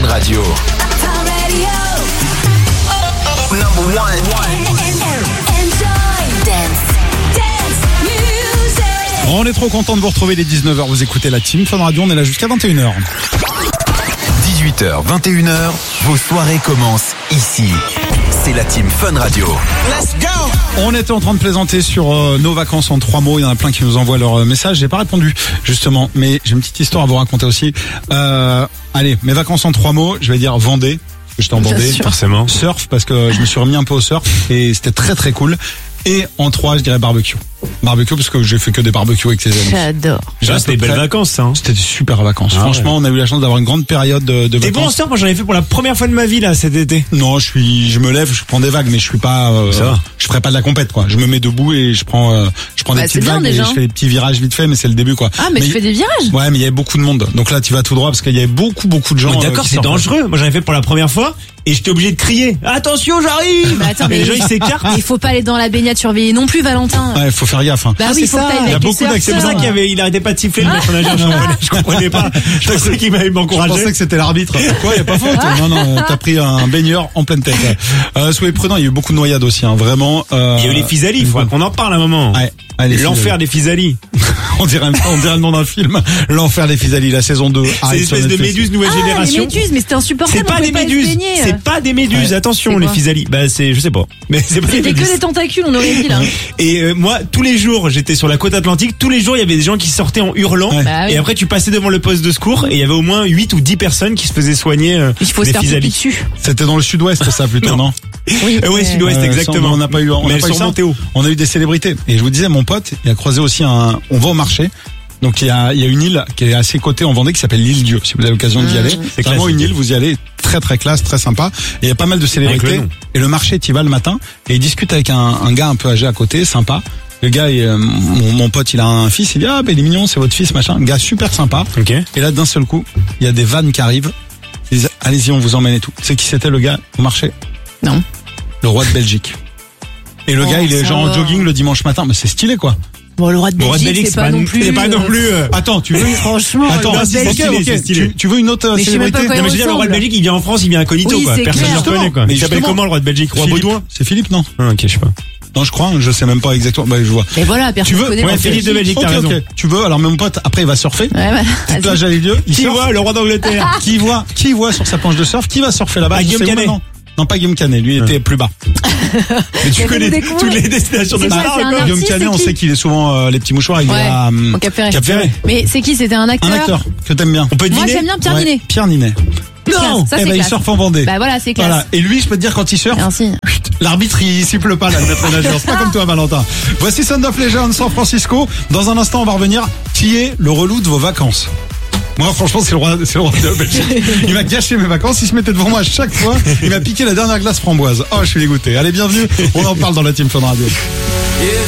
Radio. Number one. On est trop content de vous retrouver les 19h. Vous écoutez la Team Fun Radio. On est là jusqu'à 21h. 18h, 21h, vos soirées commencent ici. C'est la Team Fun Radio. Let's go! On était en train de plaisanter sur nos vacances en 3 mots. Il y en a plein qui nous envoient leurs messages. J'ai pas répondu, justement. Mais j'ai une petite histoire à vous raconter aussi. Allez, mes vacances en 3 mots. Je vais dire Vendée. Parce que j'étais en Vendée. Forcément. Surf, parce que je me suis remis un peu au surf. Et c'était très très cool. Et en 3, je dirais barbecue. Barbecue, parce que j'ai fait que des barbecues avec ses amis. J'adore. C'était des belles vacances, ça. Hein. C'était des super vacances. Franchement, on a eu la chance d'avoir une grande période de vacances. T'es bon en surf? Moi, j'en ai fait pour la première fois de ma vie, là, cet été. Non, je me lève, je prends des vagues, mais je suis pas, je ferai pas de la compète, quoi. Je me mets debout et je prends des petites vagues et je fais des petits virages vite fait, mais c'est le début, quoi. Ah, mais tu fais des virages? Ouais, mais il y avait beaucoup de monde. Donc là, tu vas tout droit parce qu'il y avait beaucoup de gens. Mais d'accord, c'est dangereux. Moi, j'en ai fait pour la première fois et j'étais obligé de crier. Attention, j'arrive! Bah, attends, mais les gens, ils s'écartent. Il faut pas aller dans la baignade surveillée non plus, Valentin. Ouais, faut faire gaffe, hein. Bah oui, faut que t'ailles Il y a avec beaucoup les C'est pour ça il arrêtait pas de siffler le maître nageur. Je comprenais pas. Je pensais qu'il m'avait Je encouragé. pensais que c'était l'arbitre. Quoi, y a pas faute. Non, t'as pris un baigneur en pleine tête. Soyez prudents, il y a eu beaucoup de noyades aussi, hein, vraiment. Il y a eu les physalis, il faudra qu'on en parle un moment. Ouais. Allez, l'enfer des physalis. on dirait le nom d'un film. L'enfer des physalis, la saison 2. C'est une espèce de méduse nouvelle génération. Les méduses, mais c'était insupportable. C'est pas des méduses. C'est pas des méduses. Attention, les physalis. Bah, je sais pas. Mais c'est pas des C'était méduses. que des tentacules, on aurait dit, là. Et moi, tous les jours, j'étais sur la côte atlantique. Tous les jours, il y avait des gens qui sortaient en hurlant. Ouais. Bah oui. Et après, tu passais devant le poste de secours et il y avait au moins 8 ou 10 personnes qui se faisaient soigner Il faut se des faire pipi physalis. dessus. C'était dans le sud-ouest, ça, plutôt, non? Oui. Ouais, sud-ouest, exactement. On n'a pas eu, Mais elles pas eu sont ça. montées haut. On a eu des célébrités. Et je vous disais, mon pote, il a croisé aussi on va au marché. Donc il y a une île qui est à ses côtés en Vendée qui s'appelle l'île Dieu. Si vous avez l'occasion d'y aller, c'est vraiment classe, une île. Vous y allez, très très classe, très sympa. Et il y a pas mal de célébrités. Avec le nom. Et le marché, tu y vas le matin et il discute avec un gars un peu âgé à côté, sympa. Le gars, mon pote, il a un fils. Il dit il est mignon, c'est votre fils, machin. Un gars super sympa. Ok. Et là, d'un seul coup, il y a des vannes qui arrivent. Ils disent allez-y, on vous emmène et tout. C'est qui c'était le gars au marché? Non. Le roi de Belgique. Et le gars, il est genre en jogging le dimanche matin. Mais c'est stylé, quoi. Bon, le roi de Belgique, c'est pas non plus. C'est pas non plus. Attends, tu veux Franchement, Attends, le roi de c'est Belgique. stylé, c'est stylé. Tu veux une autre Mais je sais même célébrité? pas quoi Non, mais je veux dire, le roi de Belgique, il vient en France, il vient incognito, Oui, quoi. c'est Personne ne clair. le reconnaît, quoi. Mais Il s'appelle justement, comment, le roi de Belgique? Roi Philippe. Baudouin? C'est Philippe, non? Ah, ok, je sais pas. Non, je crois, je sais même pas exactement. Bah, je vois. Et voilà, personne Tu ne veux? connaît Ouais, pas Philippe de Belgique, t'as Ok, raison. ok. Tu veux? Alors, mon pote, après, il va surfer. Ouais, bah, Petite plage à l'île, il Qui surfe. voit le roi d'Angleterre? Qui voit sur sa planche de surf? Qui va surfer là-bas? Ah, Guillaume Je sais où Canet. maintenant. Non, pas Guillaume Canet, lui était plus bas. Mais tu Mais connais vous découvrez. toutes les destinations de C'est quoi, stars, c'est un quoi. artiste, Guillaume Canet, c'est on qui sait qu'il est souvent les petits mouchoirs. Il est à au Cap Ferret. Cap-Ferret. Mais c'est qui? C'était un Un acteur. acteur que t'aimes bien. On peut Moi, deviner? j'aime bien Pierre Ouais, Ninet. Pierre Ninet. Non, ça, Eh c'est ben, il classe. surfe en Vendée. Bah voilà, c'est classe. Voilà. Et lui, je peux te dire, quand il surfe, Merci. l'arbitre, il siffle pas, là, le maître nageur. C'est pas comme toi, Valentin. Voici Sound of Legend, San Francisco. Dans un instant, on va revenir. Qui est le relou de vos vacances? Moi, franchement, c'est le roi de Belgique. Il m'a gâché mes vacances. Il se mettait devant moi à chaque fois. Il m'a piqué la dernière glace framboise. Oh, je suis dégoûté. Allez, bienvenue. On en parle dans la Team Fun Radio. If